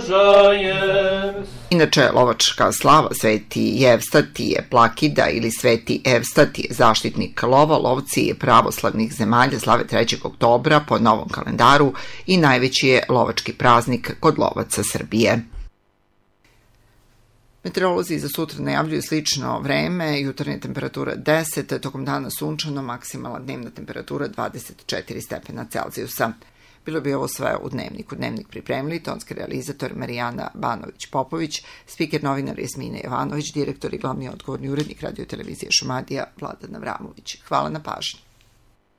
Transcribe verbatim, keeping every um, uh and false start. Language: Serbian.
obožajem. Inače, lovačka slava Sveti Jevstatije Plakida ili Sveti Evstatije, zaštitnik lova, lovci pravoslavnih zemalja slave trećeg oktobra po novom kalendaru i najveći je lovački praznik kod lovaca Srbije. Meteorolozi za sutra najavljuju slično vreme, jutarnje temperatura deset, tokom dana sunčano, maksimalna dnevna temperatura dvadeset četiri stepena Celzijusa. Bilo bi ovo sve u Dnevniku. Dnevnik pripremili tonski realizator Marijana Banović-Popović, spiker novinar Jasmina Jovanović, direktor i glavni odgovorni urednik Radio televizije Šumadija Vladan Avramović. Hvala na pažnji.